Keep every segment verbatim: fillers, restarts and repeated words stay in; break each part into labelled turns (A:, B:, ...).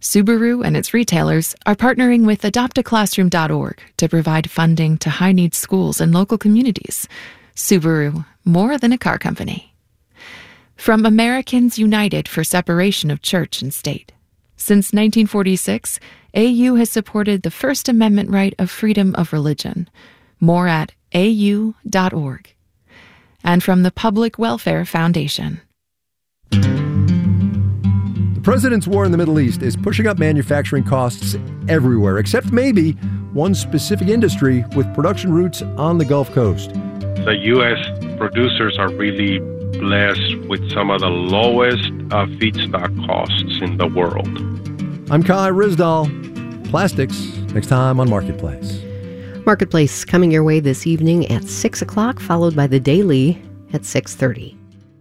A: Subaru and its retailers are partnering with adopt a classroom dot org to provide funding to high-needs schools and local communities. Subaru, more than a car company. From Americans United for Separation of Church and State. Since nineteen forty-six, A U has supported the First Amendment right of freedom of religion. More at A U dot org. And from the Public Welfare Foundation.
B: The president's war in the Middle East is pushing up manufacturing costs everywhere, except maybe one specific industry with production roots on the Gulf Coast.
C: The U S producers are really blessed with some of the lowest uh, feedstock costs in the world.
B: I'm Kai Ryssdal. Plastics, next time on Marketplace.
D: Marketplace coming your way this evening at six o'clock, followed by the Daily at six thirty.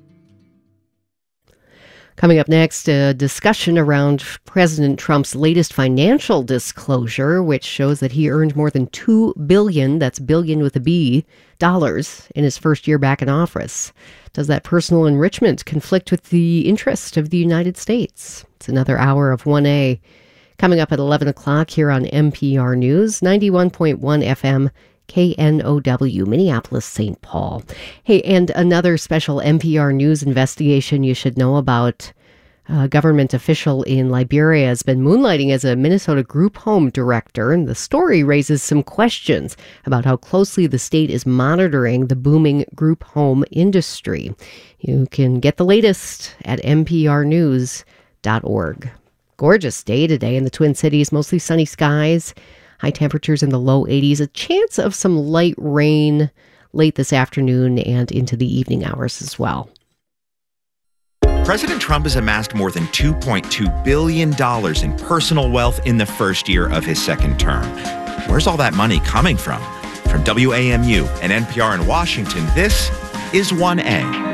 D: Coming up next, a discussion around President Trump's latest financial disclosure, which shows that he earned more than two billion dollars, that's billion with a B, dollars in his first year back in office. Does that personal enrichment conflict with the interest of the United States? It's another hour of one A. Coming up at eleven o'clock here on N P R News, ninety-one point one F M, K N O W, Minneapolis, Saint Paul. Hey, and another special N P R News investigation you should know about. A government official in Liberia has been moonlighting as a Minnesota group home director, and the story raises some questions about how closely the state is monitoring the booming group home industry. You can get the latest at N P R news dot org. Gorgeous day today in the Twin Cities, mostly sunny skies, high temperatures in the low eighties, a chance of some light rain late this afternoon and into the evening hours as well.
E: President Trump has amassed more than two point two billion dollars in personal wealth in the first year of his second term. Where's all that money coming from? From W A M U and N P R in Washington, this is one A.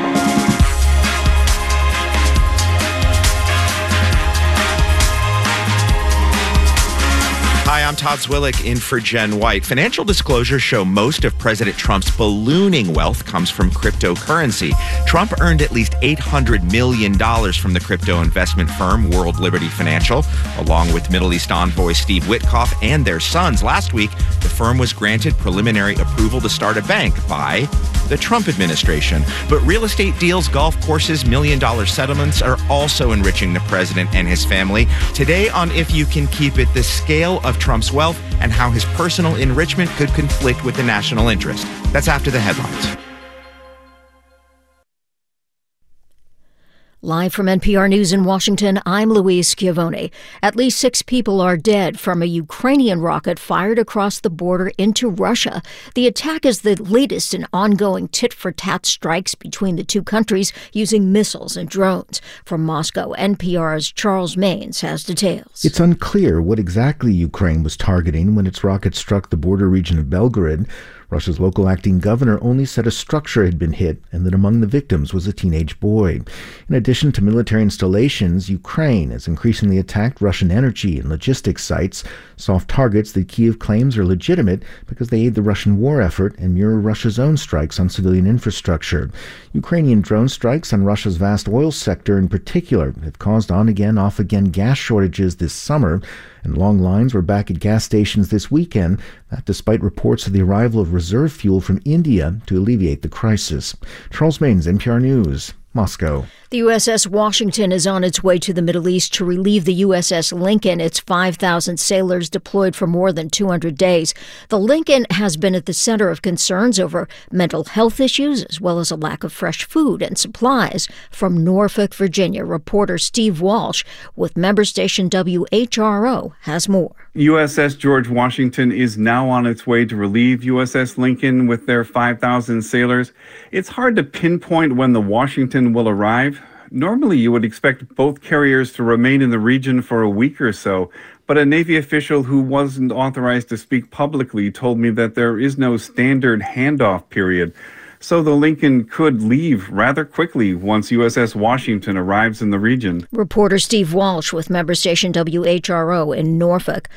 E: Hi, I'm Todd Zwillick in for Jen White. Financial disclosures show most of President Trump's ballooning wealth comes from cryptocurrency. Trump earned at least eight hundred million dollars from the crypto investment firm World Liberty Financial, along with Middle East envoy Steve Witkoff and their sons. Last week, the firm was granted preliminary approval to start a bank by the Trump administration. But real estate deals, golf courses, million-dollar settlements are also enriching the president and his family. Today on If You Can Keep It, the scale of Trump's wealth and how his personal enrichment could conflict with the national interest. That's after the headlines.
F: Live from N P R News in Washington, I'm Louise Schiavone. At least six people are dead from a Ukrainian rocket fired across the border into Russia. The attack is the latest in ongoing tit-for-tat strikes between the two countries using missiles and drones. From Moscow, N P R's Charles Maynes has details.
G: It's unclear what exactly Ukraine was targeting when its rocket struck the border region of Belgorod. Russia's local acting governor only said a structure had been hit and that among the victims was a teenage boy. In addition to military installations, Ukraine has increasingly attacked Russian energy and logistics sites, soft targets that Kyiv claims are legitimate because they aid the Russian war effort and mirror Russia's own strikes on civilian infrastructure. Ukrainian drone strikes on Russia's vast oil sector in particular have caused on-again, off-again gas shortages this summer, and long lines were back at gas stations this weekend, that despite reports of the arrival of reserve fuel from India to alleviate the crisis. Charles Maynes, N P R News, Moscow.
F: The U S S Washington is on its way to the Middle East to relieve the U S S Lincoln, its five thousand sailors deployed for more than two hundred days. The Lincoln has been at the center of concerns over mental health issues, as well as a lack of fresh food and supplies. From Norfolk, Virginia, reporter Steve Walsh with member station W H R O has more.
H: U S S George Washington is now on its way to relieve U S S Lincoln with their five thousand sailors. It's hard to pinpoint when the Washington will arrive. Normally, you would expect both carriers to remain in the region for a week or so, but a Navy official who wasn't authorized to speak publicly told me that there is no standard handoff period. So the Lincoln could leave rather quickly once U S S Washington arrives in the region.
F: Reporter Steve Walsh with member station W H R O in Norfolk.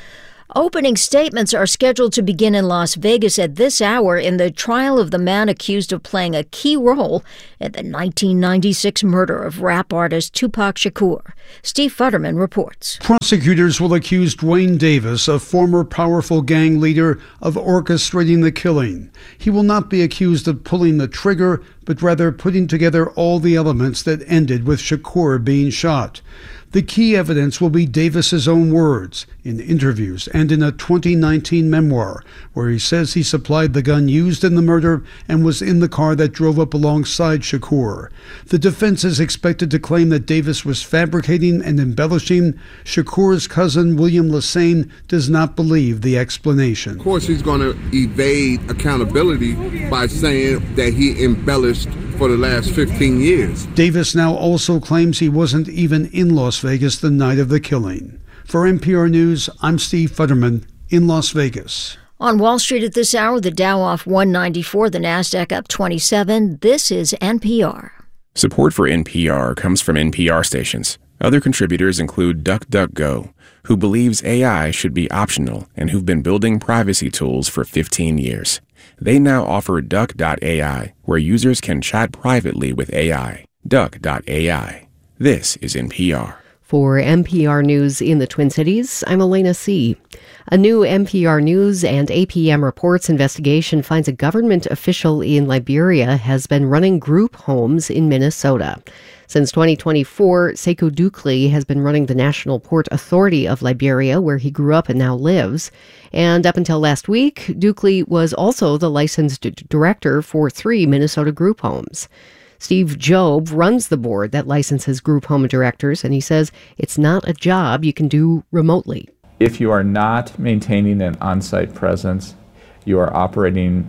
F: Opening statements are scheduled to begin in Las Vegas at this hour in the trial of the man accused of playing a key role in the nineteen ninety-six murder of rap artist Tupac Shakur. Steve Futterman reports.
I: Prosecutors will accuse Duane Davis, a former powerful gang leader, of orchestrating the killing. He will not be accused of pulling the trigger, but rather putting together all the elements that ended with Shakur being shot. The key evidence will be Davis's own words in interviews and in a twenty nineteen memoir, where he says he supplied the gun used in the murder and was in the car that drove up alongside Shakur. The defense is expected to claim that Davis was fabricating and embellishing. Shakur's cousin, William Lassane, does not believe the explanation.
J: Of course, he's going to evade accountability by saying that he embellished for the last fifteen years.
I: Davis now also claims he wasn't even in Las Vegas the night of the killing. For N P R News, I'm Steve Futterman in Las Vegas.
F: On Wall Street at this hour, the Dow off one ninety-four, the Nasdaq up twenty-seven. This is N P R.
K: Support for N P R comes from N P R stations. Other contributors include DuckDuckGo, who believes A I should be optional and who've been building privacy tools for fifteen years. They now offer Duck dot A I, where users can chat privately with A I. Duck dot A I. This is N P R.
D: For N P R News in the Twin Cities, I'm Elena C. A new N P R News and A P M Reports investigation finds a government official in Liberia has been running group homes in Minnesota. Since twenty twenty-four, Sekou Dukli has been running the National Port Authority of Liberia, where he grew up and now lives. And up until last week, Dukli was also the licensed director for three Minnesota group homes. Steve Job runs the board that licenses group home directors, and he says it's not a job you can do remotely.
L: If you are not maintaining an on-site presence, you are operating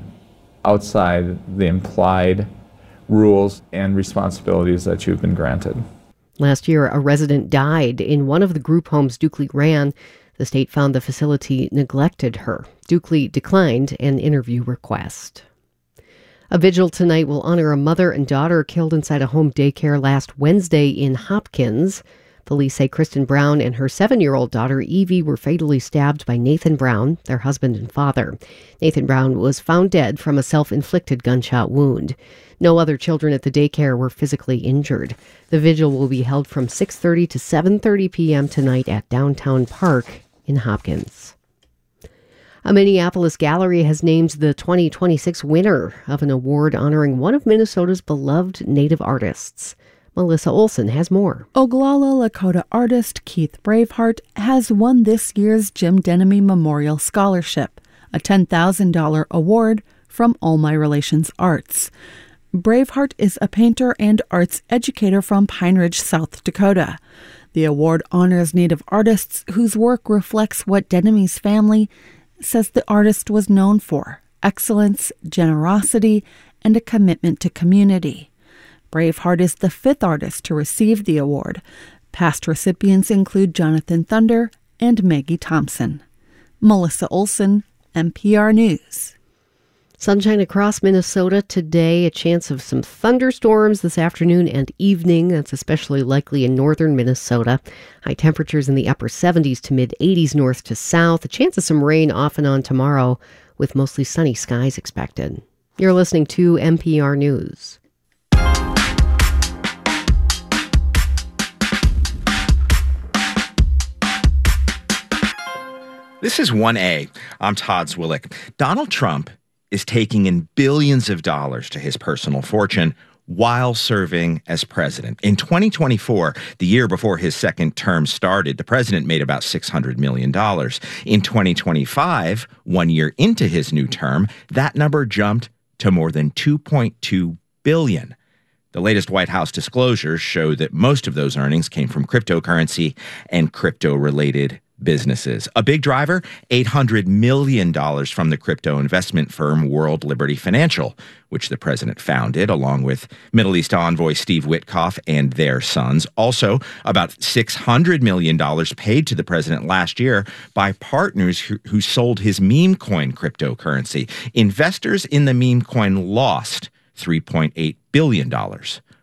L: outside the implied rules and responsibilities that you've been granted.
D: Last year, a resident died in one of the group homes Dukli ran. The state found the facility neglected her. Dukli declined an interview request. A vigil tonight will honor a mother and daughter killed inside a home daycare last Wednesday in Hopkins. Police say Kristen Brown and her seven-year-old daughter Evie were fatally stabbed by Nathan Brown, their husband and father. Nathan Brown was found dead from a self-inflicted gunshot wound. No other children at the daycare were physically injured. The vigil will be held from six thirty to seven thirty p.m. tonight at Downtown Park in Hopkins. A Minneapolis gallery has named the twenty twenty-six winner of an award honoring one of Minnesota's beloved Native artists. Melissa Olson has more.
M: Oglala Lakota artist Keith Braveheart has won this year's Jim Denemy Memorial Scholarship, a ten thousand dollars award from All My Relations Arts. Braveheart is a painter and arts educator from Pine Ridge, South Dakota. The award honors Native artists whose work reflects what Denemy's family says the artist was known for: excellence, generosity, and a commitment to community. Braveheart is the fifth artist to receive the award. Past recipients include Jonathan Thunder and Maggie Thompson. Melissa Olson, N P R News.
D: Sunshine across Minnesota today, a chance of some thunderstorms this afternoon and evening. That's especially likely in northern Minnesota. High temperatures in the upper seventies to mid eighties north to south. A chance of some rain off and on tomorrow with mostly sunny skies expected. You're listening to N P R News.
E: This is one A. I'm Todd Zwillich. Donald Trump is taking in billions of dollars to his personal fortune while serving as president. In twenty twenty-four, the year before his second term started, the president made about six hundred million dollars. In twenty twenty-five, one year into his new term, that number jumped to more than two point two billion dollars. The latest White House disclosures show that most of those earnings came from cryptocurrency and crypto-related businesses. A big driver, eight hundred million dollars from the crypto investment firm World Liberty Financial, which the president founded along with Middle East envoy Steve Witkoff and their sons. Also, about six hundred million dollars paid to the president last year by partners who, who sold his meme coin cryptocurrency. Investors in the meme coin lost three point eight billion dollars.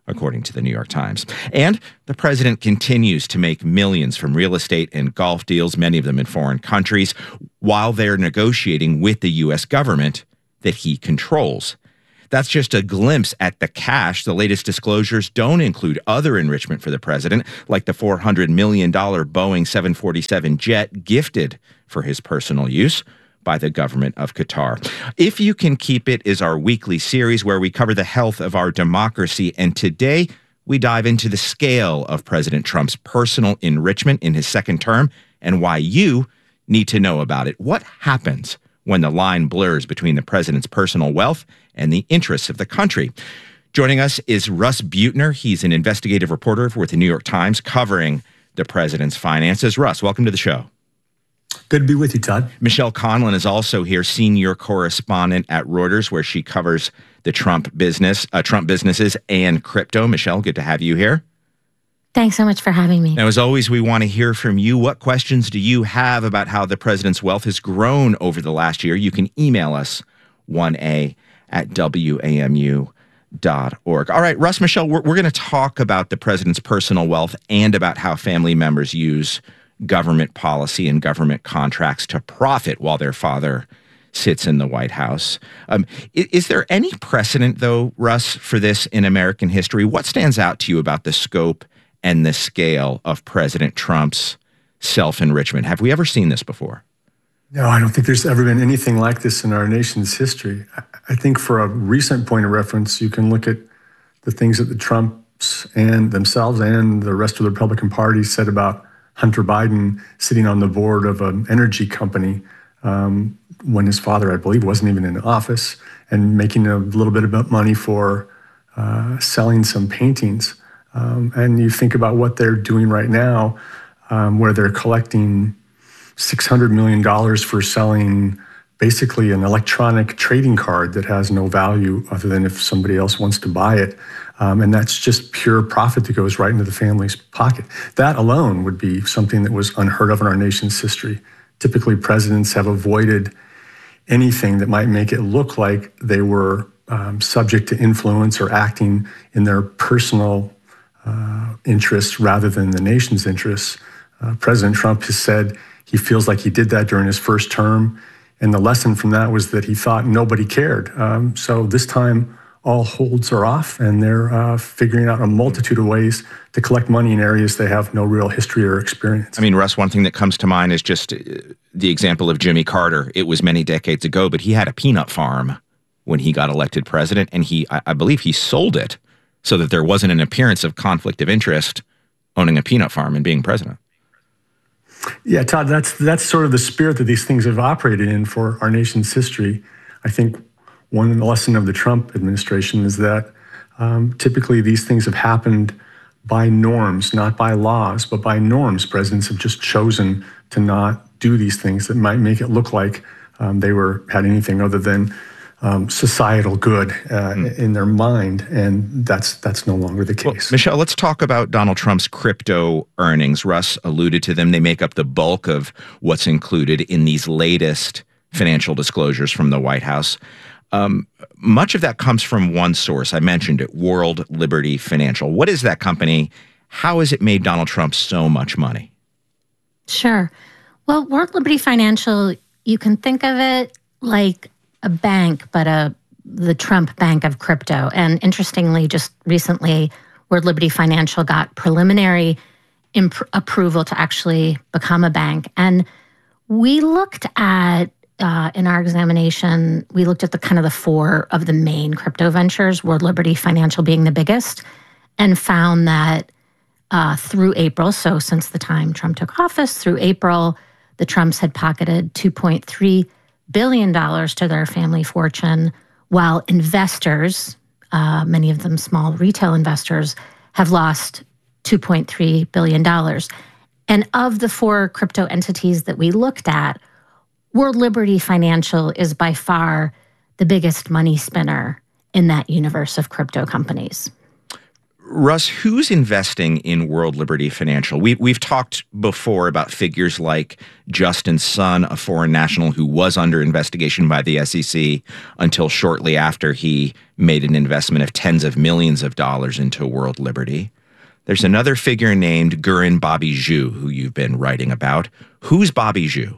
E: according to the New York Times. And the president continues to make millions from real estate and golf deals, many of them in foreign countries, while they're negotiating with the U S government that he controls. That's just a glimpse at the cash. The latest disclosures don't include other enrichment for the president, like the four hundred million dollars Boeing seven forty-seven jet gifted for his personal use by the government of Qatar. If You Can Keep It is our weekly series where we cover the health of our democracy. And today we dive into the scale of President Trump's personal enrichment in his second term and why you need to know about it. What happens when the line blurs between the president's personal wealth and the interests of the country? Joining us is Russ Buettner. He's an investigative reporter with the New York Times covering the president's finances. Russ, welcome to the show.
N: Good to be with you, Todd.
E: Michelle Conlon is also here, senior correspondent at Reuters, where she covers the Trump business, uh, Trump businesses and crypto. Michelle, good to have you here.
O: Thanks so much for having me.
E: Now, as always, we want to hear from you. What questions do you have about how the president's wealth has grown over the last year? You can email us one a at W A M U dot org. All right, Russ, Michelle, we're, we're going to talk about the president's personal wealth and about how family members use government policy and government contracts to profit while their father sits in the White House. Um, is, is there any precedent, though, Russ, for this in American history? What stands out to you about the scope and the scale of President Trump's self-enrichment? Have we ever seen this before?
N: No, I don't think there's ever been anything like this in our nation's history. I think for a recent point of reference, you can look at the things that the Trumps and themselves and the rest of the Republican Party said about Hunter Biden sitting on the board of an energy company um, when his father, I believe, wasn't even in office, and making a little bit of money for uh, selling some paintings. Um, and you think about what they're doing right now, um, where they're collecting six hundred million dollars for selling basically an electronic trading card that has no value other than if somebody else wants to buy it. Um, and that's just pure profit that goes right into the family's pocket. That alone would be something that was unheard of in our nation's history. Typically, presidents have avoided anything that might make it look like they were um, subject to influence or acting in their personal uh, interests rather than the nation's interests. Uh, President Trump has said he feels like he did that during his first term. And the lesson from that was that he thought nobody cared. Um, so this time, all holds are off, and they're uh, figuring out a multitude of ways to collect money in areas they have no real history or experience.
E: I mean, Russ, one thing that comes to mind is just the example of Jimmy Carter. It was many decades ago, but he had a peanut farm when he got elected president, and he, I, I believe he sold it so that there wasn't an appearance of conflict of interest owning a peanut farm and being president.
N: Yeah, Todd, that's that's sort of the spirit that these things have operated in for our nation's history. I think one lesson of the Trump administration is that um, typically these things have happened by norms, not by laws, but by norms. Presidents have just chosen to not do these things that might make it look like um, they were had anything other than um, societal good uh, mm. in their mind, and that's that's no longer the case.
E: Well, Michelle, let's talk about Donald Trump's crypto earnings. Russ alluded to them. They make up the bulk of what's included in these latest financial disclosures from the White House. Um, much of that comes from one source. I mentioned it, World Liberty Financial. What is that company? How has it made Donald Trump so much money?
O: Sure. Well, World Liberty Financial, you can think of it like a bank, but a the Trump bank of crypto. And interestingly, just recently, World Liberty Financial got preliminary imp- approval to actually become a bank. And we looked at Uh, in our examination, we looked at the kind of the four of the main crypto ventures, World Liberty Financial being the biggest, and found that uh, through April, so since the time Trump took office, through April, the Trumps had pocketed two point three billion dollars to their family fortune, while investors, uh, many of them small retail investors, have lost two point three billion dollars. And of the four crypto entities that we looked at, World Liberty Financial is by far the biggest money spinner in that universe of crypto companies.
E: Russ, who's investing in World Liberty Financial? We, we've talked before about figures like Justin Sun, a foreign national who was under investigation by the S E C until shortly after he made an investment of tens of millions of dollars into World Liberty. There's another figure named Gurrin Bobby Zhu, who you've been writing about. Who's Bobby Zhu?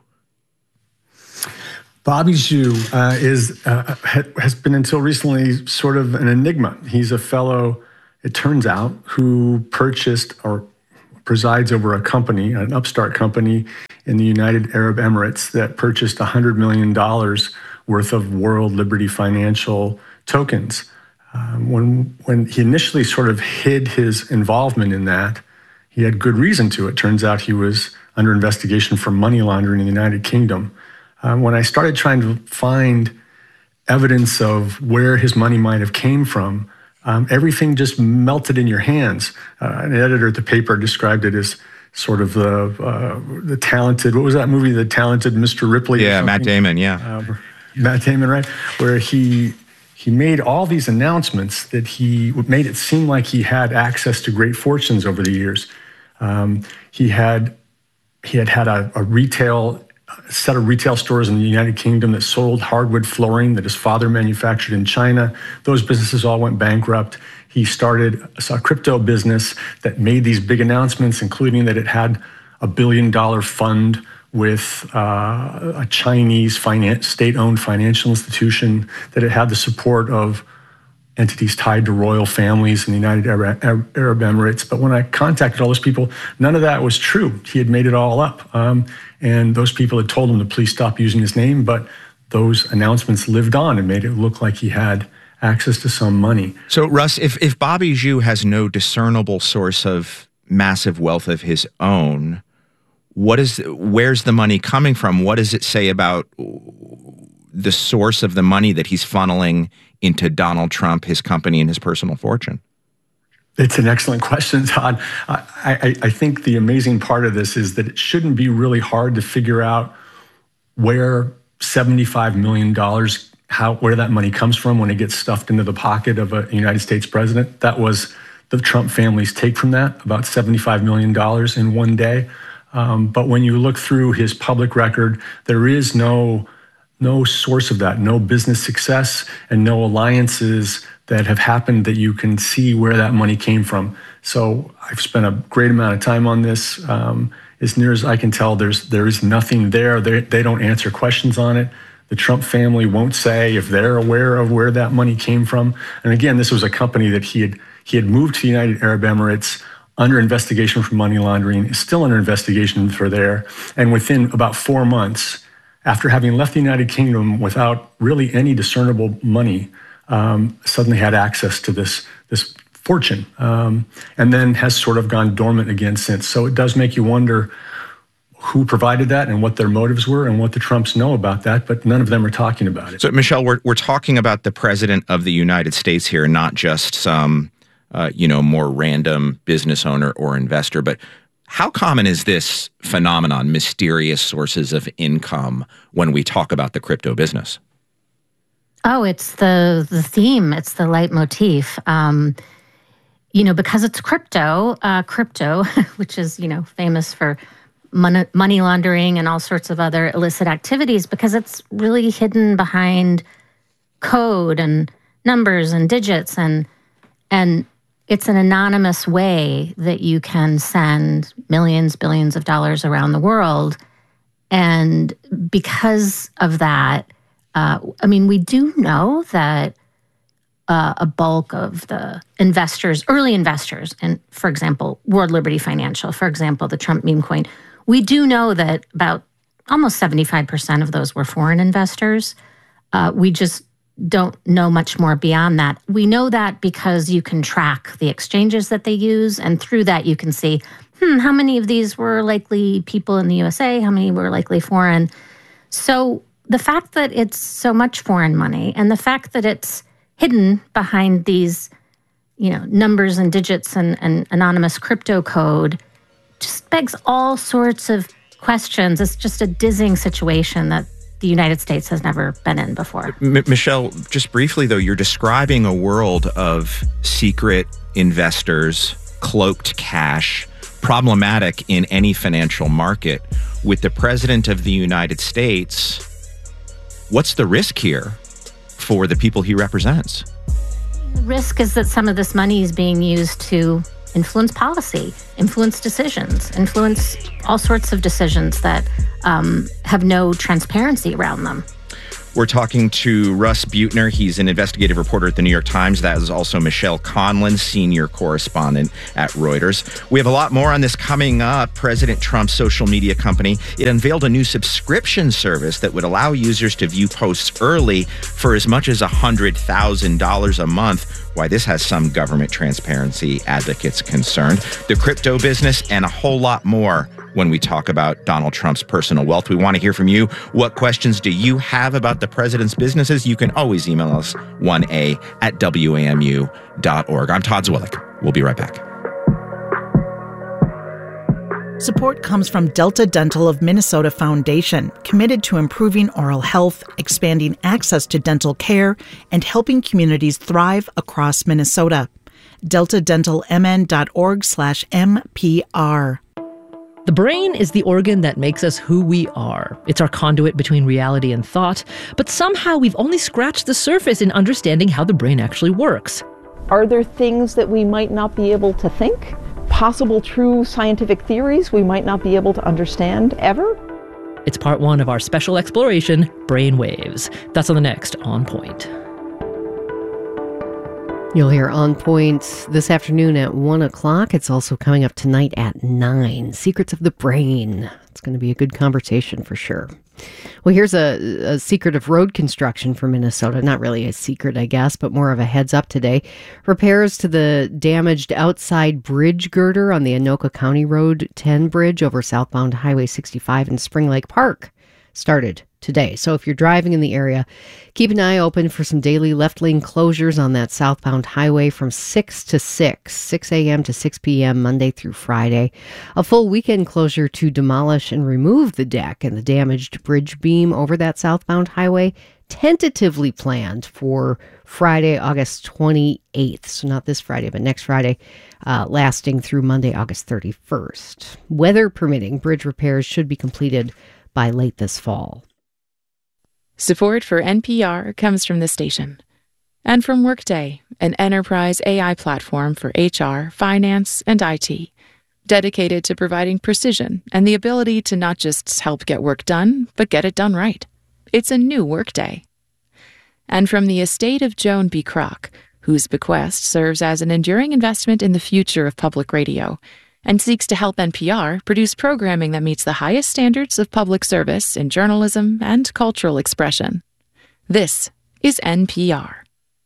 N: Bobby Zhu uh, is uh, has been until recently sort of an enigma. He's a fellow, it turns out, who purchased or presides over a company, an upstart company in the United Arab Emirates that purchased one hundred million dollars worth of World Liberty Financial tokens. Um, when, when he initially sort of hid his involvement in that, he had good reason to. It turns out he was under investigation for money laundering in the United Kingdom. Um, when I started trying to find evidence of where his money might have came from, um, everything just melted in your hands. Uh, an editor at the paper described it as sort of the uh, the talented, what was that movie, The Talented Mister Ripley?
E: Yeah, Matt Damon, yeah.
N: Uh, Matt Damon, right? Where he he made all these announcements that he made it seem like he had access to great fortunes over the years. Um, he had he had had a, a retail a set of retail stores in the United Kingdom that sold hardwood flooring that his father manufactured in China. Those businesses all went bankrupt. He started a crypto business that made these big announcements, including that it had a billion dollar fund with uh, a Chinese finance, state-owned financial institution, that it had the support of entities tied to royal families in the United Arab, Arab Emirates. But when I contacted all those people, none of that was true. He had made it all up. Um, and those people had told him to please stop using his name, but those announcements lived on and made it look like he had access to some money.
E: So, Russ, if, if Bobby Zhu has no discernible source of massive wealth of his own, what is, where's the money coming from? What does it say about the source of the money that he's funneling into Donald Trump, his company, and his personal fortune?
N: It's an excellent question, Todd. I, I, I think the amazing part of this is that it shouldn't be really hard to figure out where seventy-five million dollars, how where that money comes from when it gets stuffed into the pocket of a United States president. That was the Trump family's take from that, about seventy-five million dollars in one day. Um, but when you look through his public record, there is no no source of that, no business success and no alliances that have happened that you can see where that money came from. So I've spent a great amount of time on this. Um, as near as I can tell, there's there is nothing there. They, they don't answer questions on it. The Trump family won't say if they're aware of where that money came from. And again, this was a company that he had he had moved to the United Arab Emirates under investigation for money laundering, is still under investigation for there. And within about four months, after having left the United Kingdom without really any discernible money, um, suddenly had access to this, this fortune, um, and then has sort of gone dormant again since. So it does make you wonder who provided that and what their motives were and what the Trumps know about that, but none of them are talking about it.
E: So, Michelle, we're, we're talking about the president of the United States here, not just some, uh, you know, more random business owner or investor, but how common is this phenomenon, mysterious sources of income, when we talk about the crypto business?
O: Oh, it's the the theme. It's the leitmotif. Um, you know, because it's crypto, uh, crypto, which is, you know, famous for mon- money laundering and all sorts of other illicit activities, because it's really hidden behind code and numbers and digits, and and it's an anonymous way that you can send millions, billions of dollars around the world. And because of that, uh, I mean, we do know that uh, a bulk of the investors, early investors, and for example, World Liberty Financial, for example, the Trump meme coin, we do know that about almost seventy-five percent of those were foreign investors. Uh, we just don't know much more beyond that. We know that because you can track the exchanges that they use, and through that you can see, hmm, how many of these were likely people in the U S A, how many were likely foreign. So the fact that it's so much foreign money, and the fact that it's hidden behind these, you know, numbers and digits and, and anonymous crypto code, just begs all sorts of questions. It's just a dizzying situation that the United States has never been in before.
E: M- Michelle, just briefly though, you're describing a world of secret investors, cloaked cash, problematic in any financial market. With the President of the United States, what's the risk here for the people he represents?
O: The risk is that some of this money is being used to influence policy, influence decisions, influence all sorts of decisions that um, have no transparency around them.
E: We're talking to Russ Buettner. He's an investigative reporter at the New York Times. That is also Michelle Conlon, senior correspondent at Reuters. We have a lot more on this coming up. President Trump's social media company, it unveiled a new subscription service that would allow users to view posts early for as much as one hundred thousand dollars a month. Why this has some government transparency advocates concerned. The crypto business and a whole lot more when we talk about Donald Trump's personal wealth. We want to hear from you. What questions do you have about the president's businesses? You can always email us one a at W A M U dot org. I'm Todd Zwillich. We'll be right back.
P: Support comes from Delta Dental of Minnesota Foundation, committed to improving oral health, expanding access to dental care, and helping communities thrive across Minnesota. delta dental m n dot org slash M P R.
Q: The brain is the organ that makes us who we are. It's our conduit between reality and thought, but somehow we've only scratched the surface in understanding how the brain actually works.
R: Are there things that we might not be able to think? Possible true scientific theories we might not be able to understand ever?
Q: It's part one of our special exploration, Brain Waves. That's on the next On Point.
D: You'll hear On Point this afternoon at one o'clock. It's also coming up tonight at nine. Secrets of the Brain. It's going to be a good conversation for sure. Well, here's a, a secret of road construction for Minnesota. Not really a secret, I guess, but more of a heads up today. Repairs to the damaged outside bridge girder on the Anoka County Road ten bridge over southbound Highway sixty-five in Spring Lake Park started today. So if you're driving in the area, keep an eye open for some daily left lane closures on that southbound highway from six to six, six a.m. to six p.m. Monday through Friday. A full weekend closure to demolish and remove the deck and the damaged bridge beam over that southbound highway, tentatively planned for Friday, August twenty-eighth. So not this Friday, but next Friday, uh, lasting through Monday, August thirty-first. Weather permitting, bridge repairs should be completed by late this fall.
A: Support for N P R comes from the station and from Workday, an enterprise A I platform for H R, finance, and I T, dedicated to providing precision and the ability to not just help get work done, but get it done right. It's a new Workday. And from the estate of Joan B. Kroc, whose bequest serves as an enduring investment in the future of public radio, and seeks to help N P R produce programming that meets the highest standards of public service in journalism and cultural expression. This is N P R.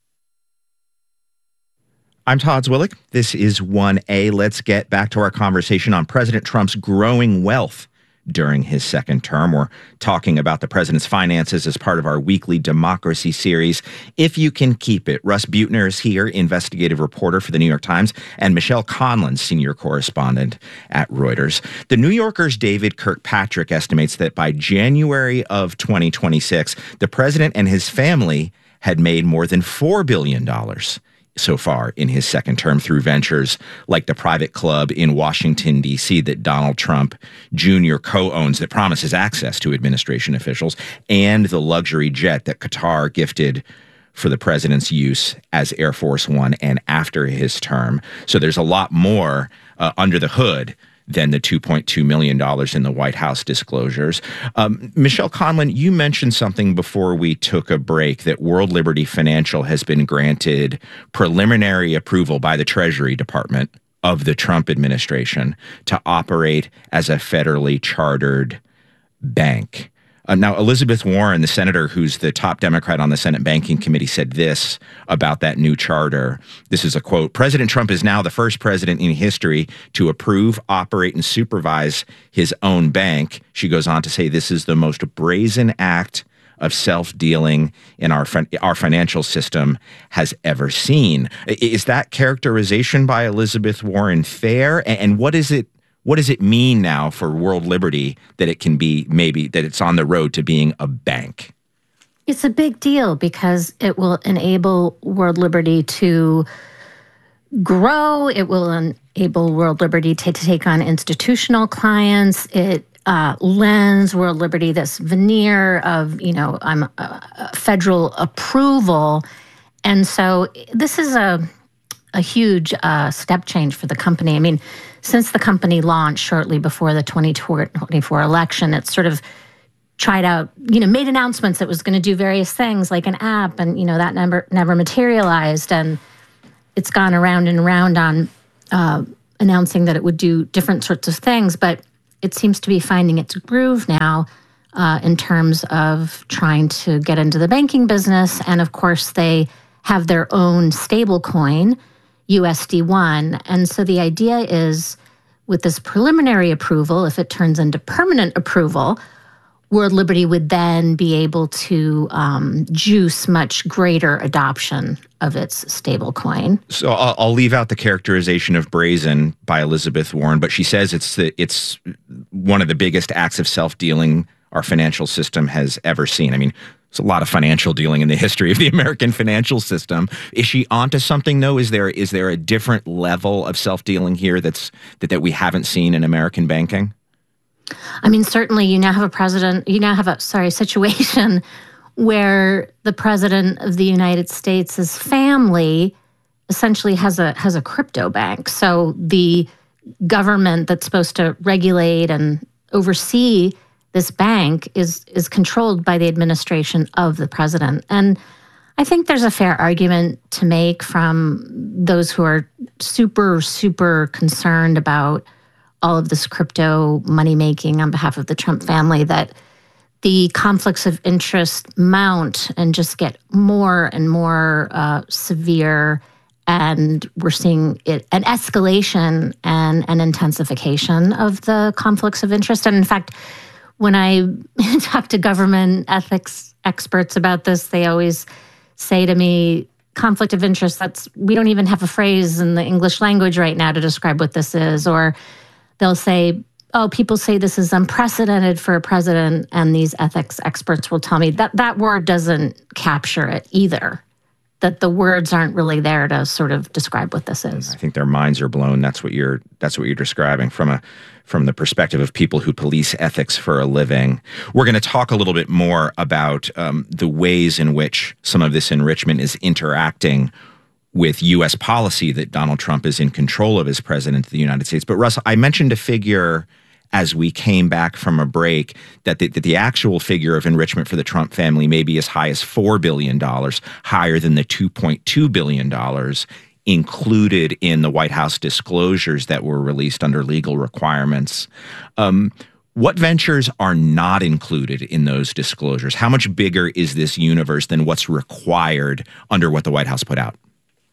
E: I'm Todd Zwillich. This is one A. Let's get back to our conversation on President Trump's growing wealth during his second term. We're talking about the president's finances as part of our weekly democracy series, If You Can Keep It. Russ Buettner is here, investigative reporter for the New York Times, and Michelle Conlon, senior correspondent at Reuters. The New Yorker's David Kirkpatrick estimates that by January of twenty twenty-six, the president and his family had made more than four billion dollars so far in his second term through ventures like the private club in Washington, D C that Donald Trump Junior co-owns that promises access to administration officials, and the luxury jet that Qatar gifted for the president's use as Air Force One and after his term. So there's a lot more uh, under the hood than the two point two million dollars in the White House disclosures. Um, Michelle Conlon, you mentioned something before we took a break, that World Liberty Financial has been granted preliminary approval by the Treasury Department of the Trump administration to operate as a federally chartered bank. Uh, now, Elizabeth Warren, the senator who's the top Democrat on the Senate Banking Committee, said this about that new charter. This is a quote: President Trump is now the first president in history to approve, operate, and supervise his own bank. She goes on to say this is the most brazen act of self-dealing in our our financial system has ever seen. Is that characterization by Elizabeth Warren fair? And what is it What does it mean now for World Liberty that it can be, maybe, that it's on the road to being a bank?
O: It's a big deal because it will enable World Liberty to grow. It will enable World Liberty to, to take on institutional clients. It uh, lends World Liberty this veneer of, you know, I'm uh, federal approval. And so this is a, a huge uh, step change for the company. I mean, since the company launched shortly before the twenty twenty-four election, it's sort of tried out, you know, made announcements that was going to do various things like an app, and, you know, that never never materialized. And it's gone around and around on uh, announcing that it would do different sorts of things, but it seems to be finding its groove now uh, in terms of trying to get into the banking business. And of course, they have their own stable coin, U S D one. And so the idea is, with this preliminary approval, if it turns into permanent approval, World Liberty would then be able to um, juice much greater adoption of its stablecoin.
E: So I'll, I'll leave out the characterization of brazen by Elizabeth Warren, but she says it's the, it's one of the biggest acts of self-dealing our financial system has ever seen. I mean, there's a lot of financial dealing in the history of the American financial system. Is she onto something, though? Is there is there a different level of self-dealing here that's that, that we haven't seen in American banking?
O: I mean, certainly you now have a president, you now have a, sorry, situation where the president of the United States' family essentially has a has a crypto bank. So the government that's supposed to regulate and oversee this bank is is controlled by the administration of the president. And I think there's a fair argument to make from those who are super, super concerned about all of this crypto money making on behalf of the Trump family, that the conflicts of interest mount and just get more and more uh, severe. And we're seeing it an escalation and an intensification of the conflicts of interest. And in fact, when I talk to government ethics experts about this, they always say to me, conflict of interest, that's, we don't even have a phrase in the English language right now to describe what this is. Or they'll say, oh, people say this is unprecedented for a president, and these ethics experts will tell me that that word doesn't capture it either, that the words aren't really there to sort of describe what this is.
E: I think their minds are blown. That's what you're that's what you're describing from a from the perspective of people who police ethics for a living. We're going to talk a little bit more about um, the ways in which some of this enrichment is interacting with U S policy that Donald Trump is in control of as president of the United States. But Russ, I mentioned a figure as we came back from a break that the, that the actual figure of enrichment for the Trump family may be as high as four billion dollars, higher than the two point two billion dollars included in the White House disclosures that were released under legal requirements. Um, what ventures are not included in those disclosures? How much bigger is this universe than what's required under what the White House put out?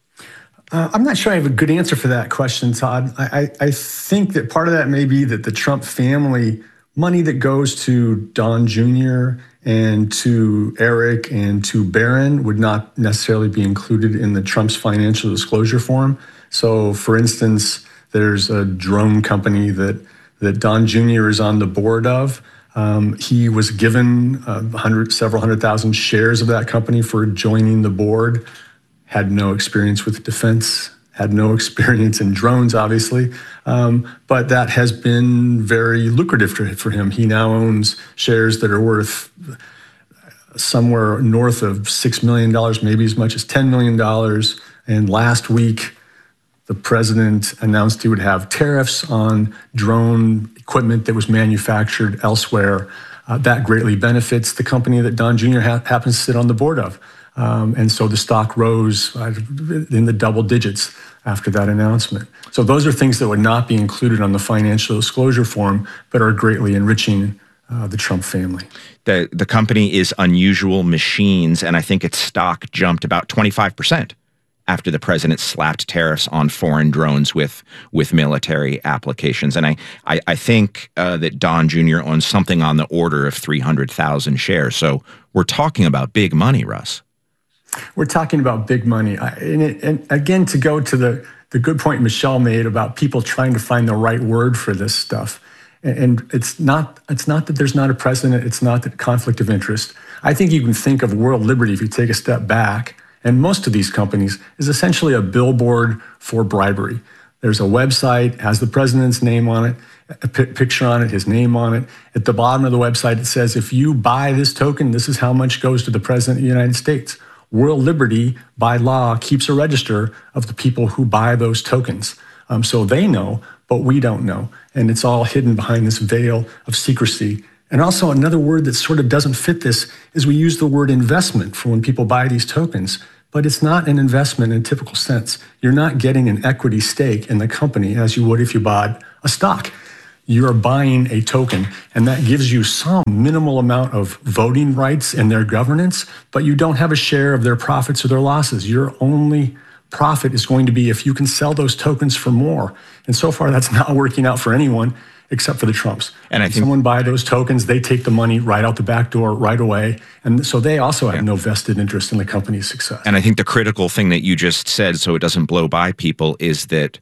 N: Uh, I'm not sure I have a good answer for that question, Todd. I, I, I think that part of that may be that the Trump family, money that goes to Don Junior and to Eric and to Barron would not necessarily be included in the Trump's financial disclosure form. So, for instance, there's a drone company that, that Don Junior is on the board of. Um, he was given uh, hundred, several hundred thousand shares of that company for joining the board. Had no experience with defense, had no experience in drones, obviously, um, but that has been very lucrative for, for him. He now owns shares that are worth somewhere north of six million dollars, maybe as much as ten million dollars. And last week, the president announced he would have tariffs on drone equipment that was manufactured elsewhere. Uh, that greatly benefits the company that Don Junior ha- happens to sit on the board of. Um, and so the stock rose in the double digits after that announcement. So those are things that would not be included on the financial disclosure form, but are greatly enriching uh, the Trump family.
E: The, the company is Unusual Machines, and I think its stock jumped about twenty-five percent after the president slapped tariffs on foreign drones with, with military applications. And I, I, I think uh, that Don Junior owns something on the order of three hundred thousand shares. So we're talking about big money, Russ.
N: We're talking about big money. I, and, it, and again, to go to the, the good point Michelle made about people trying to find the right word for this stuff. And, and it's not it's not that there's not a precedent. It's not that conflict of interest. I think you can think of world liberty if you take a step back and most of these companies, is essentially a billboard for bribery. There's a website, has the president's name on it, a p- picture on it, his name on it. At the bottom of the website, it says, if you buy this token, this is how much goes to the president of the United States. World Liberty, by law, keeps a register of the people who buy those tokens. Um, so they know, but we don't know. And it's all hidden behind this veil of secrecy. And also another word that sort of doesn't fit this is we use the word investment for when people buy these tokens, but it's not an investment in a typical sense. You're not getting an equity stake in the company as you would if you bought a stock. You're buying a token, and that gives you some minimal amount of voting rights in their governance, but you don't have a share of their profits or their losses. Your only profit is going to be if you can sell those tokens for more. And so far, that's not working out for anyone except for the Trumps.
E: And I
N: if
E: think
N: someone buy those tokens, they take the money right out the back door right away. And so they also have yeah. no vested interest in the company's success.
E: And I think the critical thing that you just said, so it doesn't blow by people, is that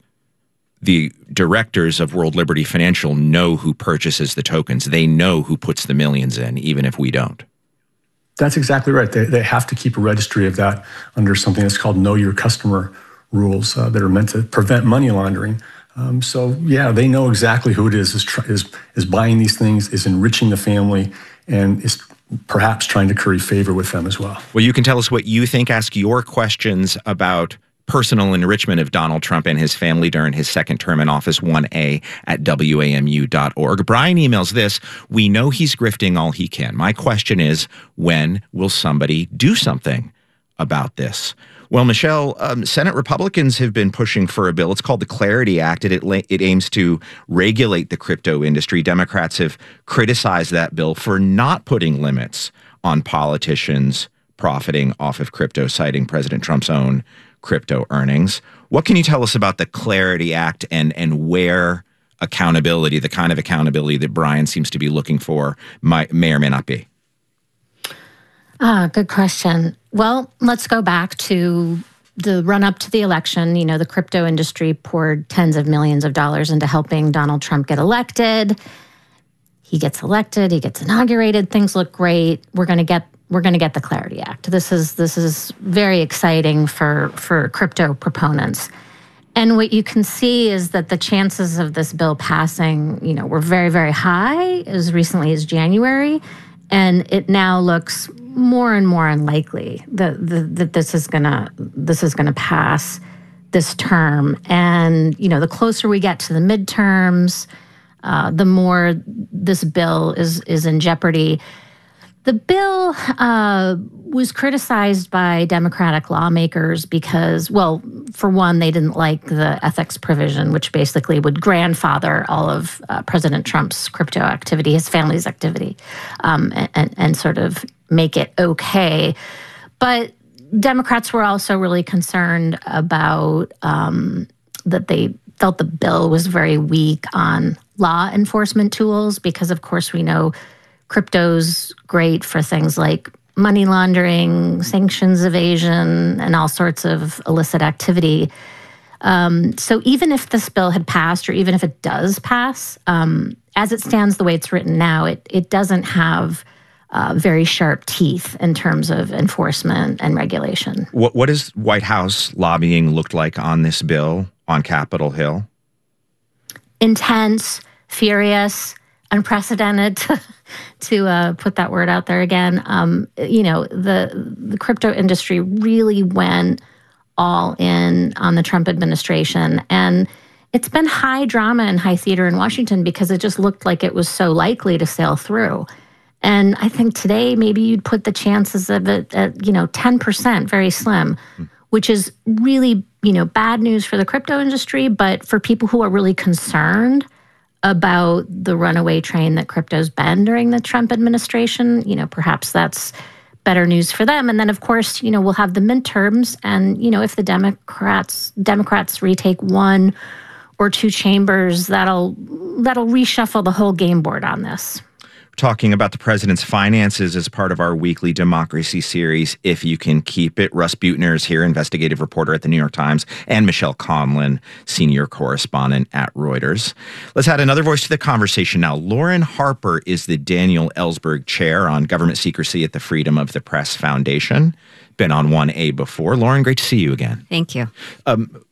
E: the directors of World Liberty Financial know who purchases the tokens. They know who puts the millions in, even if we don't.
N: That's exactly right. They, they have to keep a registry of that under something that's called Know Your Customer rules uh, that are meant to prevent money laundering. Um, so, yeah, they know exactly who it is, is, tr- is is buying these things, is enriching the family, and is perhaps trying to curry favor with them as well.
E: Well, you can tell us what you think. Ask your questions about personal enrichment of Donald Trump and his family during his second term in office, one A at W A M U dot org. Brian emails this: we know he's grifting all he can. My question is, when will somebody do something about this? Well, Michelle, um, Senate Republicans have been pushing for a bill. It's called the Clarity Act. It, it, it aims to regulate the crypto industry. Democrats have criticized that bill for not putting limits on politicians profiting off of crypto, citing President Trump's own crypto earnings. What can you tell us about the Clarity Act and, and where accountability, the kind of accountability that Brian seems to be looking for, might, may or may not be?
O: Ah, good question. Well, let's go back to the run up to the election. You know, the crypto industry poured tens of millions of dollars into helping Donald Trump get elected. He gets elected, he gets inaugurated, things look great. We're going to get we're going to get the Clarity Act. This is this is very exciting for for crypto proponents. And what you can see is that the chances of this bill passing, you know, were very, very high as recently as January. And it now looks more and more unlikely that, that, that this is gonna this is gonna pass this term. And you know, the closer we get to the midterms, uh, the more this bill is is in jeopardy. The bill uh, was criticized by Democratic lawmakers because, well, for one, they didn't like the ethics provision, which basically would grandfather all of uh, President Trump's crypto activity, his family's activity, um, and, and sort of make it okay. But Democrats were also really concerned about um, that they felt the bill was very weak on law enforcement tools because, of course, we know crypto's great for things like money laundering, sanctions evasion, and all sorts of illicit activity. Um, so even if this bill had passed, or even if it does pass, um, as it stands the way it's written now, it it doesn't have uh, very sharp teeth in terms of enforcement and regulation.
E: What what does White House lobbying look like on this bill on Capitol Hill?
O: Intense, furious, unprecedented, to uh, put that word out there again. Um, you know, the the crypto industry really went all in on the Trump administration. And it's been high drama and high theater in Washington because it just looked like it was so likely to sail through. And I think today maybe you'd put the chances of it at, you know, ten percent, very slim, mm. which is really, you know, bad news for the crypto industry, but for people who are really concerned about the runaway train that crypto's been during the Trump administration, you know, perhaps that's better news for them. And then, of course, you know, we'll have the midterms. And, you know, if the Democrats Democrats retake one or two chambers, that'll that'll reshuffle the whole game board on this.
E: talking about the president's finances as part of our weekly democracy series, If You Can Keep It. Russ Buettner is here, investigative reporter at the New York Times, and Michelle Conlon, senior correspondent at Reuters. Let's add another voice to the conversation now. Lauren Harper is the Daniel Ellsberg Chair on Government Secrecy at the Freedom of the Press Foundation. Been on one A before. Lauren, great to see you again.
S: Thank you.
E: Um,